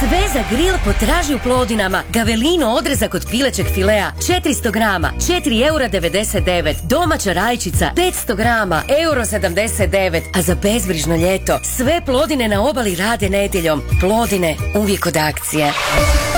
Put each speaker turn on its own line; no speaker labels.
Sve za grill potraži u Plodinama. Gavelino odrezak od pilećeg filea 400 grama, 4,99 €. Domaća rajčica 500 grama, 1,79 €. A za bezbrižno ljeto sve Plodine na obali rade nedjeljom. Plodine, uvijek od akcije.